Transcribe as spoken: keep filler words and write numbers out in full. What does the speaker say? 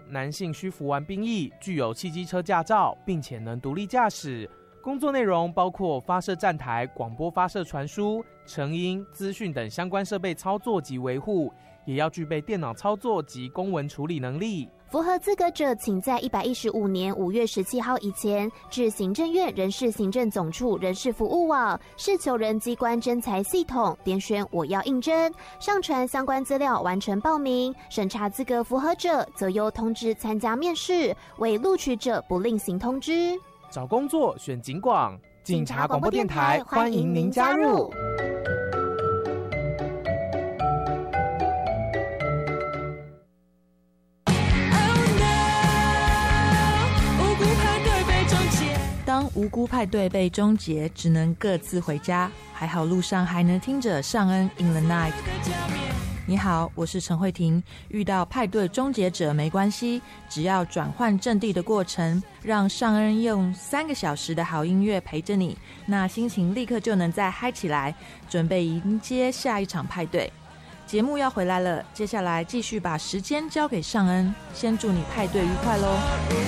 男性需服完兵役，具有汽机车驾照，并且能独立驾驶。工作内容包括发射站台、广播发射传输、成音、资讯等相关设备操作及维护，也要具备电脑操作及公文处理能力。 符合资格者，请在一百一十五年五月十七号以前至行政院人事行政总处人事服务网事求人机关征才系统点选我要应征，上传相关资料完成报名，审查资格符合者则由通知参加面试，未录取者不另行通知。 找工作选警广，警察广播电台欢迎您加入。 当无辜派对被终结，只能各自回家，还好路上还能听着尚恩 In the Night。 你好，我是陈慧婷。遇到派对终结者没关系，只要转换阵地的过程，让尚恩用三个小时的好音乐陪着你，那心情立刻就能再嗨起来，准备迎接下一场派对。节目要回来了，接下来继续把时间交给尚恩，先祝你派对愉快咯。